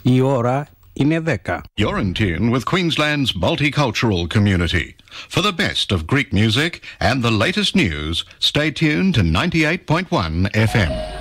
Η ώρα είναι 10. You're in tune with Queensland's multicultural community. For the best of Greek music and the latest news, stay tuned to 98.1 FM.